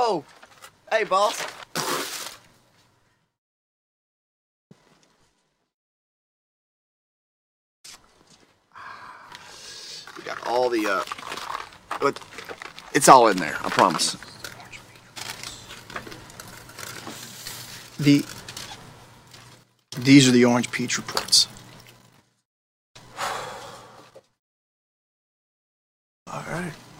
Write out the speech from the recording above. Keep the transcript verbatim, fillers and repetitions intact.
Oh, hey, boss. We got all the, uh, but it's all in there, I promise. The, these are the Orange Peach reports. All right.